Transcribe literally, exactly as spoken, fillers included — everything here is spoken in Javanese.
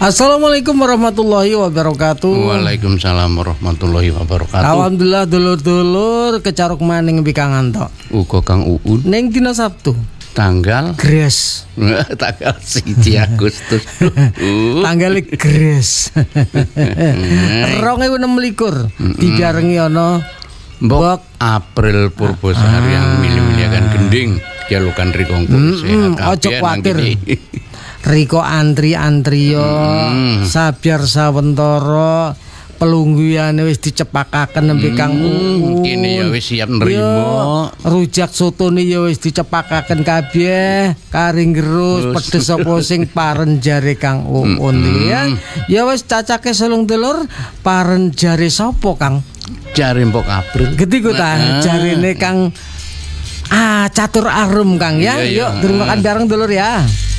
Assalamualaikum warahmatullahi wabarakatuh. Waalaikumsalam warahmatullahi wabarakatuh. Alhamdulillah dulur-dulur kecaruk maning bikangan tok. Uga Kang Uun. Ning dina Sabtu. Tanggal Gres. tanggal siji Agustus. Tanggal Gres. dua ribu enam belas dibarengi ana Mbok April Purbosari yang milih-milih akan gending jalukan rikongku sehat kabeh. Ojo kuwatir. Riko antri antriyo hmm. Sabyar sawentara pelungguyane wis dicepakaken nembe Kang Uun. Kene ya wis siap nrimo. Rujak sotone ya wis dicepakaken kabeh, karing gerus, pedes apa sing paren jare Kang Uun ya. Ya wis cacake selung telur paren jare sapa Kang? Jare Mbok April. Getiku ta, jarene Kang Ah Catur Arum Kang ya. Yuk, terima kasih bareng dulur ya.